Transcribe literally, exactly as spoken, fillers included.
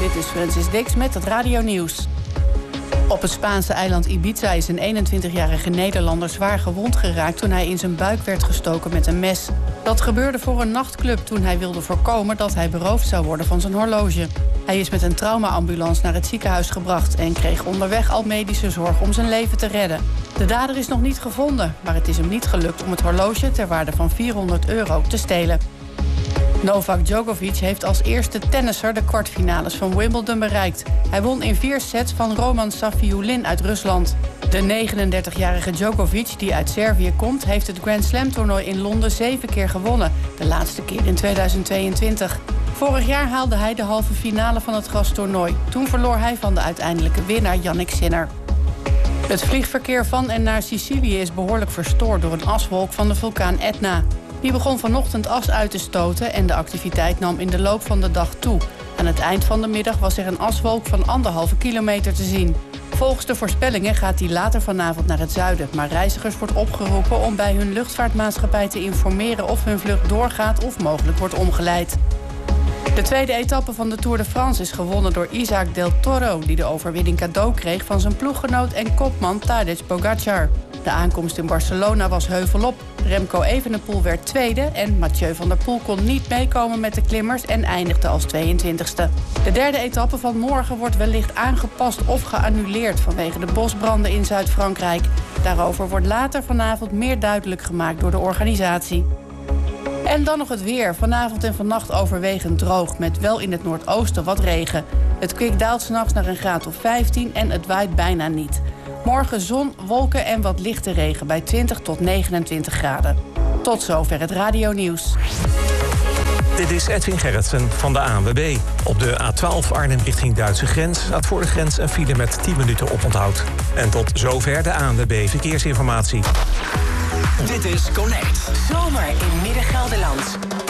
Dit is Francis Dix met het radionieuws. Op het Spaanse eiland Ibiza is een eenentwintigjarige Nederlander zwaar gewond geraakt toen hij in zijn buik werd gestoken met een mes. Dat gebeurde voor een nachtclub toen hij wilde voorkomen dat hij beroofd zou worden van zijn horloge. Hij is met een traumaambulance naar het ziekenhuis gebracht en kreeg onderweg al medische zorg om zijn leven te redden. De dader is nog niet gevonden, maar het is hem niet gelukt om het horloge ter waarde van vierhonderd euro te stelen. Novak Djokovic heeft als eerste tennisser de kwartfinales van Wimbledon bereikt. Hij won in vier sets van Roman Safiullin uit Rusland. De negenendertigjarige Djokovic, die uit Servië komt, heeft het Grand Slam toernooi in Londen zeven keer gewonnen. De laatste keer in tweeduizend tweeëntwintig. Vorig jaar haalde hij de halve finale van het gastoernooi. Toen verloor hij van de uiteindelijke winnaar Jannik Sinner. Het vliegverkeer van en naar Sicilië is behoorlijk verstoord door een aswolk van de vulkaan Etna. Die begon vanochtend as uit te stoten en de activiteit nam in de loop van de dag toe. Aan het eind van de middag was er een aswolk van anderhalve kilometer te zien. Volgens de voorspellingen gaat die later vanavond naar het zuiden. Maar reizigers wordt opgeroepen om bij hun luchtvaartmaatschappij te informeren of hun vlucht doorgaat of mogelijk wordt omgeleid. De tweede etappe van de Tour de France is gewonnen door Isaac Del Toro, die de overwinning cadeau kreeg van zijn ploeggenoot en kopman Tadej Pogacar. De aankomst in Barcelona was heuvelop. Remco Evenepoel werd tweede en Mathieu van der Poel kon niet meekomen met de klimmers en eindigde als tweeëntwintigste. De derde etappe van morgen wordt wellicht aangepast of geannuleerd vanwege de bosbranden in Zuid-Frankrijk. Daarover wordt later vanavond meer duidelijk gemaakt door de organisatie. En dan nog het weer. Vanavond en vannacht overwegend droog, met wel in het noordoosten wat regen. Het kwik daalt 's nachts naar een graad of vijftien en het waait bijna niet. Morgen zon, wolken en wat lichte regen bij twintig tot negenentwintig graden. Tot zover het radionieuws. Dit is Edwin Gerritsen van de A N W B. Op de A twaalf Arnhem richting Duitse grens staat voor de grens een file met tien minuten oponthoud. En tot zover de A N W B Verkeersinformatie. Dit is Connect. Zomer in Midden-Gelderland.